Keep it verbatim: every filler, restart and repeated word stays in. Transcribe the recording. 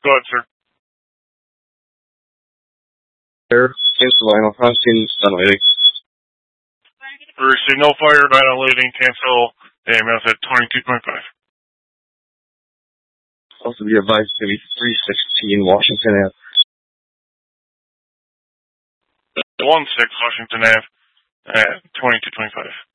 Go ahead, sir. Air, cancel vinyl crossing, ventilating. We received no fire, ventilating, cancel A M S at twenty-two point five. Also be advised to be three sixteen Washington Avenue. one six Washington Avenue at twenty-two twenty-five.